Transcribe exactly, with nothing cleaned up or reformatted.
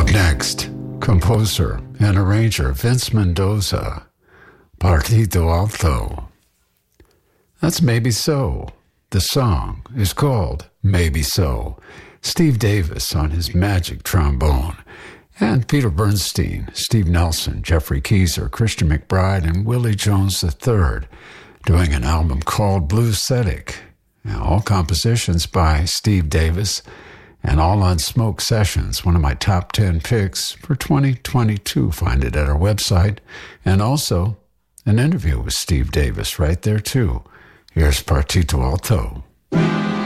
Next, composer and arranger Vince Mendoza, Partito Alto. That's Maybe So. The song is called Maybe So. Steve Davis on his magic trombone, and Peter Bernstein, Steve Nelson, Jeffrey Keyser, Christian McBride, and Willie Jones the third doing an album called Bluesthetic. Now, all compositions by Steve Davis and all on Smoke Sessions, one of my top ten picks for twenty twenty-two. Find it at our website. And also an interview with Steve Davis right there, too. Here's Partito Alto.